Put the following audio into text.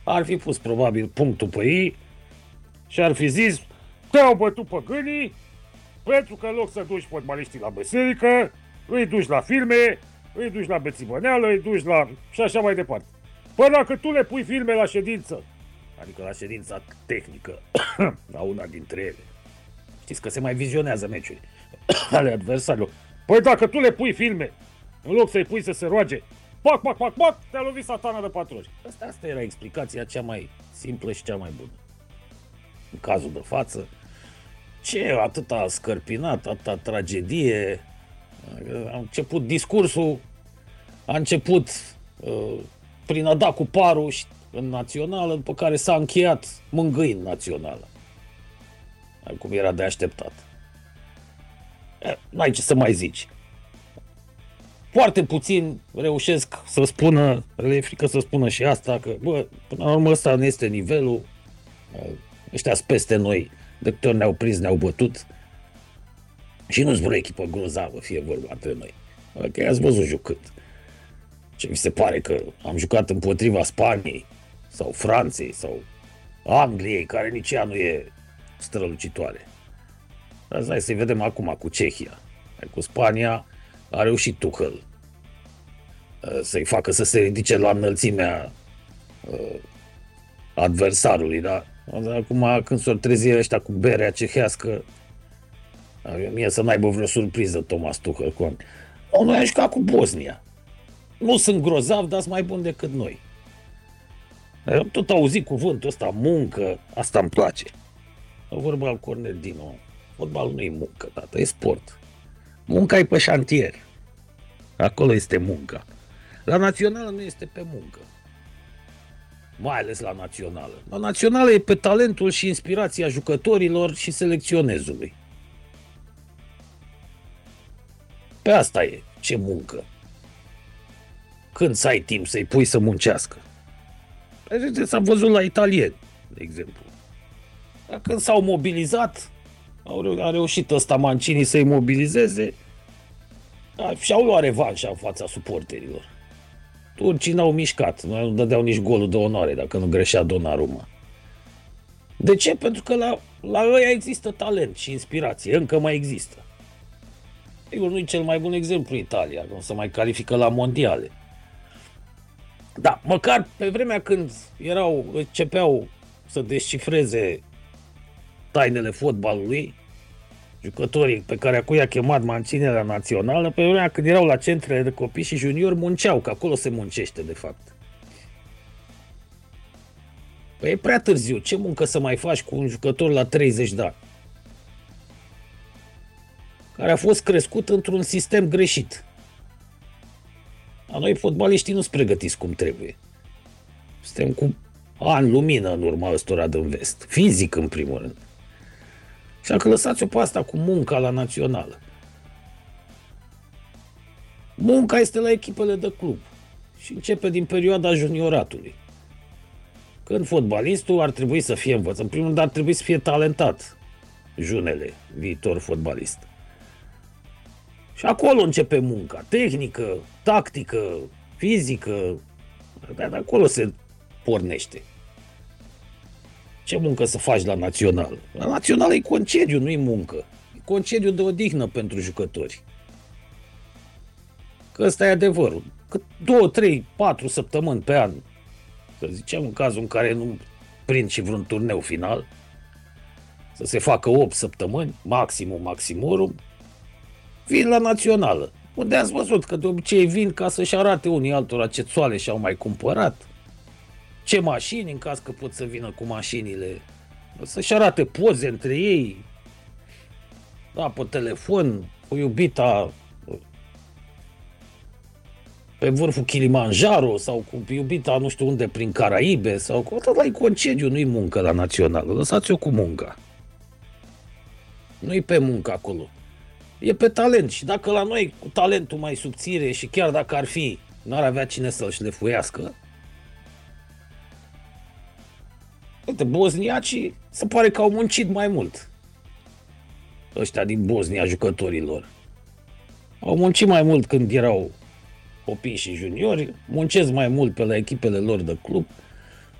ar fi pus probabil punctul pe ei și ar fi zis: te-au bătut pe gânii pentru că în loc să duci fotbaliștii la biserică, îi duci la filme, îi duci la bețivăneală, îi duci la... și așa mai departe. Păi dacă tu le pui filme la ședință, adică la ședința tehnică, la una dintre ele, știți că se mai vizionează meciuri ale adversarilor. Păi dacă tu le pui filme, în loc să-i pui să se roage, pac, pac, pac, pac, te-a lovit satana de patroci. Asta era explicația cea mai simplă și cea mai bună. În cazul de față, ce atâta scărpinat, atâta tragedie. A început discursul, a început prin a da cu parul în națională, după care s-a încheiat mângâind națională. Cum era de așteptat. N-ai ce să mai zici. Foarte puțin reușesc să spună, le e frică să spună și asta, că bă, până la urmă ăsta nu este nivelul, ăștia peste noi, de câte ori ne-au prins, ne-au bătut și nu-ți vreo echipă grozavă, fie vorba între noi. Că ați văzut jucând. Ce vi se pare că am jucat împotriva Spaniei sau Franței sau Angliei, care nici ea nu e strălucitoare. Dar hai să-i vedem acum cu Cehia. Cu Spania a reușit Tuchel să-i facă să se ridice la înălțimea adversarului, da? Acum când s-o trezi ăștia cu berea cehească, mie să n-aibă vreo surpriză Thomas Tuchel cu noi am jucat cu Bosnia. Nu sunt grozav, dar sunt mai buni decât noi. Am tot auzit cuvântul ăsta, muncă, asta îmi place. Vorba al Cornel Dinu, fotbalul nu e muncă, tată, e sport. Munca e pe șantier. Acolo este munca. La națională nu este pe muncă. Mai ales la națională. La națională e pe talentul și inspirația jucătorilor și selecționezului. Pe asta e, ce muncă. Când să ai timp să-i pui să muncească. S-a văzut la italieni, de exemplu. Dar când s-au mobilizat, a reușit ăsta Mancini să-i mobilizeze și-au luat revanșa în fața suporterilor. Turcii n-au mișcat, nu dădeau nici golul de onoare dacă nu greșea Donnarumma. De ce? Pentru că la ăia există talent și inspirație, încă mai există. Sigur, nu e cel mai bun exemplu Italia, nu se mai califică la mondiale. Da, măcar pe vremea când începeau să descifreze tainele fotbalului, jucătorii pe care acum i-a chemat Mancini la națională, pe vremea când erau la centrele de copii și juniori, munceau, că acolo se muncește de fapt. Păi e prea târziu, ce muncă să mai faci cu un jucător la 30 de ani? Care a fost crescut într-un sistem greșit. A noi fotbaliștii nu sunt pregătiți cum trebuie. Suntem cu ani lumină în urma ăstora din vest. Fizic, în primul rând. Și dacă lăsați-o pe asta cu munca la națională. Munca este la echipele de club. Și începe din perioada junioratului. Când fotbalistul ar trebui să fie învățat. În primul rând ar trebui să fie talentat. Junele, viitor fotbalist. Și acolo începe munca. Tehnică, tactică, fizică. De acolo se pornește. Ce muncă să faci la național? La național e concediu, nu e muncă. E concediu de odihnă pentru jucători. Că ăsta e adevărul. Că 2, 3, 4 săptămâni pe an, să zicem în cazul în care nu prind și vreun turneu final, să se facă 8 săptămâni, maximum, vin la națională. Unde ați văzut că de obicei vin ca să-și arate unii altora ce țoale și-au mai cumpărat, ce mașini, în caz că pot să vină cu mașinile, să-și arate poze între ei, da, pe telefon, cu iubita pe vârful Kilimanjaro sau cu iubita nu știu unde prin Caraibe sau cu tot la concediu, nu-i muncă la națională, lăsați-o cu munca. Nu-i pe muncă acolo. E pe talent și dacă la noi cu talentul mai subțire și chiar dacă ar fi, n-ar avea cine să-l șlefuiască. Uite, bosniacii se pare că au muncit mai mult. Ăștia din Bosnia, jucătorilor. Au muncit mai mult când erau copii și juniori, muncesc mai mult pe la echipele lor de club